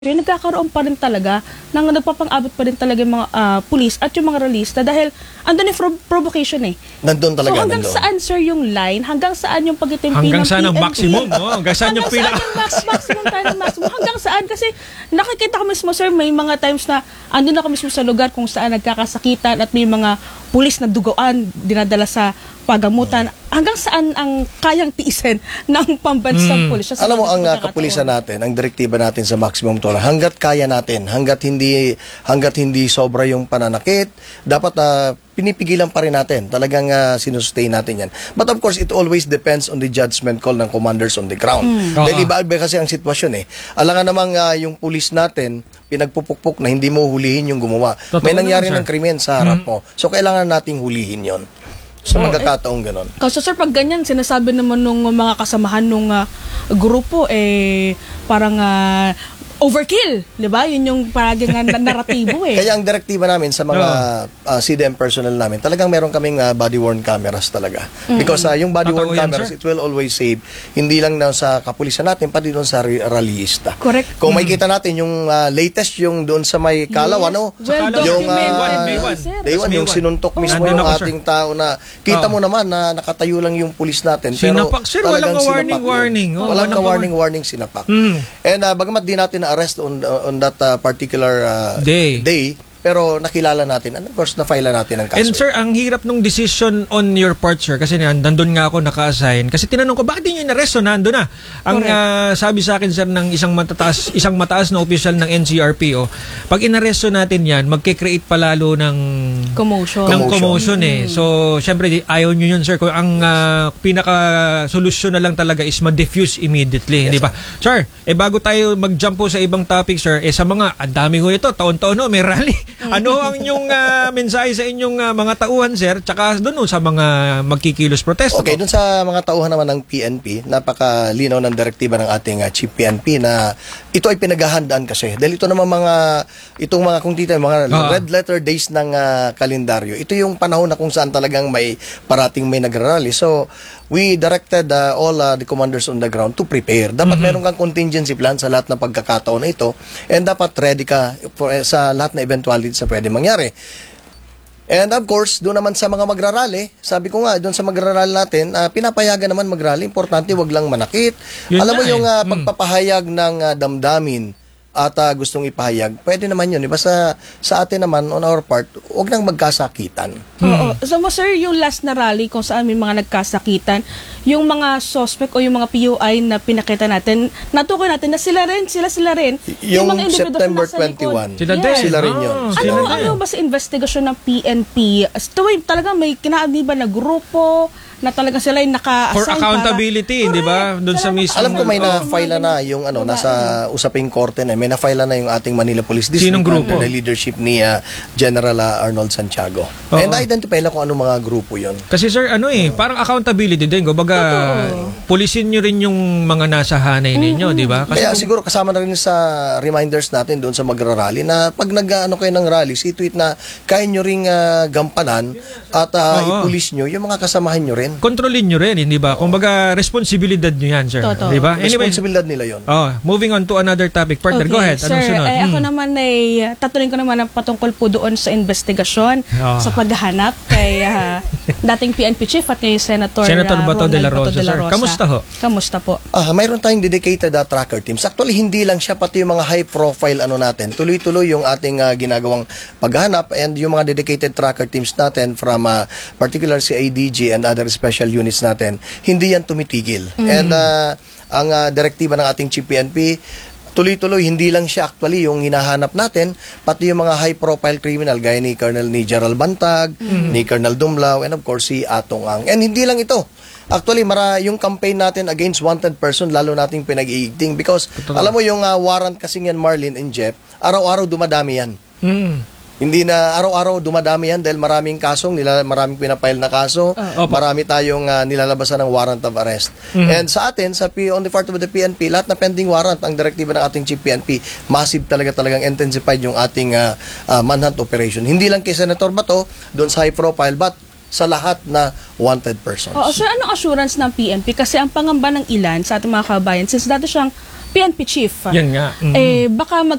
nagkakaroon pa rin talaga ng nagpapang-abot pa rin talaga yung mga pulis at yung mga realista dahil andun yung provocation eh. Nandun talaga. So hanggang saan sir yung line? Hanggang saan yung pagtitimpi ng PNP? Hanggang saan ang maximum? No? Hanggang saan yung pinaka... maximum tayo ng maximum? Hanggang saan? Kasi nakikita ko mismo sir, may mga times na andun ako mismo sa lugar kung saan nagkakasakitan at may mga pulis na dugoan dinadala sa pagamutan. Hanggang saan ang kayang tiisin ng pambansang pulis? Alam mo, ang kapulisan natin, ang direktiba natin sa maximum tolerance, hanggat kaya natin, hanggat hindi sobra yung pananakit, dapat pinipigilan pa rin natin. Talagang sinusustain natin yan. But of course, it always depends on the judgment call ng commanders on the ground. Dahil iba-iba kasi ang sitwasyon eh. Alangan namang yung pulis natin, pinagpupukpok na hindi mo hulihin yung gumawa. May nangyari ng krimen sa harap mo. So, kailangan nating hulihin yon. So, magkakataong ganon. Kasi sir, pag ganyan, sinasabi naman nung mga kasamahan nung grupo, parang overkill, di ba? Yun yung parang naratibo eh. Kaya ang direktiba namin sa mga CDM personnel namin, talagang meron kaming body-worn cameras talaga. Because yung body-worn cameras, it will always save, hindi lang na sa kapulisan natin, pati doon sa rallyista. Correct. Kung makikita natin yung latest, yung doon sa may Kalaw, ano? Yung Day 1, yung sinuntok mismo yung ating tao na, kita mo naman na nakatayo lang yung pulis natin. Sinapak, sir, walang warning. Walang warning sinapak. And bagamat di natin arrest on that particular day, pero nakilala natin and of course na-file natin ang kaso. And sir, ang hirap nung decision on your part sir kasi nandun nga ako naka-assign kasi tinanong ko bakit niyo in-arrest so nandun na. Ang sabi sa akin sir ng isang mataas na opisyal ng NCRPO, pag in-arresto natin yan, magke-create palalo ng commotion eh. So syempre ayaw niyo yun sir. Kung ang pinaka-solusyon na lang talaga is ma-diffuse immediately, di ba? Sir, bago tayo mag-jump po sa ibang topic sir, sa mga ang dami ko ito, taon-taon may rally. Ano ang inyong mensahe sa inyong mga tauhan, sir? Tsaka doon sa mga magkikilos protesto? Okay, doon sa mga tauhan naman ng PNP, napakalinaw ng direktiba ng ating Chief PNP na ito ay pinaghahandaan kasi. Dahil ito naman itong mga kung tita, mga red letter days ng kalendaryo. Ito yung panahon na kung saan talagang may parating may nagrarally. So, we directed all the commanders on the ground to prepare. Dapat meron kang contingency plan sa lahat ng pagkakataon na ito and dapat ready ka sa lahat na eventuality sa pwede mangyari. And of course, doon naman sa mga magrarally, sabi ko nga, doon sa magrarally natin, pinapayagan naman magrally. Importante, wag lang manakit. Alam mo yung pagpapahayag ng damdamin at gustong ipahayag, pwede naman yun. Diba? Sa atin naman, on our part, huwag nang magkasakitan. Oo. So, sir, yung last na rally kung saan may mga nagkasakitan, yung mga suspect o yung mga POI na pinakita natin, natukoy natin na sila rin. Yung mga September 21, sila rin yun. Ano ba sa investigasyon ng PNP? Talagang may kinaaniban na grupo, na talaga sila yung naka-assign for accountability, di ba? Doon sa mismo. Alam ko may na-file na yung nasa usaping korte na, may na-file na yung ating Manila Police District. Sinong grupo? Under the leadership ni General Arnold Santiago. And identify lang kung anong mga grupo yon. Kasi sir, parang accountability din. Kumbaga, pulisin nyo rin yung mga nasa hanay ninyo, di ba? Kaya siguro kasama na rin sa reminders natin doon sa magra-rally na pag nag-ano kayo ng rally, tweet na kaya nyo ring gampanan at ipulis nyo yung mga kasamahan nyo rin. Kontrolin nyo rin, hindi ba? Kumbaga, responsibilidad nyo yan, sir. Di ba? Anyway, responsibilidad nila yun. Moving on to another topic. Partner, go ahead. Anong sunod? Ako naman tatanungin ko naman ang patungkol po doon sa investigasyon, sa paghahanap kay dating PNP Chief at kay Senator Bato de la Rosa. Kamusta ho? Kamusta po? Mayroon tayong dedicated tracker teams. Actually, hindi lang siya, pati yung mga high profile natin. Tuloy-tuloy yung ating ginagawang paghahanap and yung mga dedicated tracker teams natin from particular si ADG and other special units natin, hindi yan tumitigil. And ang direktiba ng ating Chief PNP, tuloy-tuloy, hindi lang siya actually yung hinahanap natin, pati yung mga high-profile criminal gaya ni Gerald Bantag, ni Colonel Dumlao, and of course si Atong Ang. And hindi lang ito. Actually, yung campaign natin against wanted person, lalo nating pinag-iigting because alam mo yung warrant kasing yan, Marlene and Jeff, araw-araw dumadami yan. Hindi na araw-araw dumadami yan dahil maraming maraming pinapile na kaso, marami tayong nilalabasan ng warrant of arrest. And sa atin, on the part of the PNP, lahat na pending warrant, ang direktiba ng ating Chief PNP, massive talagang intensified yung ating manhunt operation. Hindi lang kay Senator Bato, doon sa high profile, but sa lahat na wanted persons. Oo, sir, anong assurance ng PNP? Kasi ang pangamba ng ilan sa ating mga kabayan, since dati siyang PNP chief, Yan nga. baka